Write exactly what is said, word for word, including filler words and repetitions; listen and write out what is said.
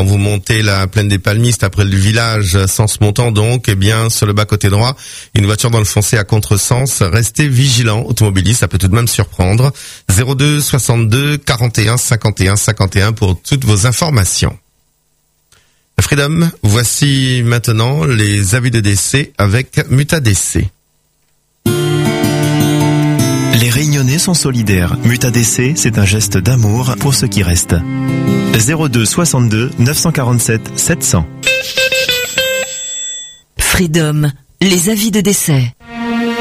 quand vous montez la plaine des Palmistes après le village, sens montant donc, eh bien, sur le bas côté droit, une voiture dans le foncé à contresens. Restez vigilants, automobilistes, ça peut tout de même surprendre. zéro deux soixante-deux quarante et un cinquante et un cinquante et un pour toutes vos informations. Freedom, voici maintenant les avis de décès avec Mutadc. Les Réunionnais sont solidaires. Mutadc, c'est un geste d'amour pour ceux qui restent. zéro deux soixante-deux neuf cent quarante-sept sept cents. Freedom, les avis de décès.